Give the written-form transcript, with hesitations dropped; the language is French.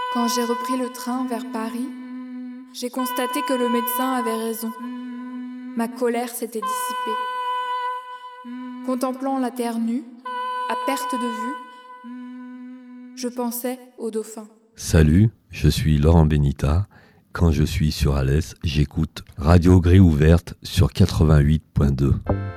Quand j'ai repris le train vers Paris, j'ai constaté que le médecin avait raison. Ma colère s'était dissipée. Contemplant la terre nue, à perte de vue, je pensais au dauphin. Salut, je suis Laurent Benita. Quand je suis sur Alès, j'écoute Radio Grille Ouverte sur 88.2.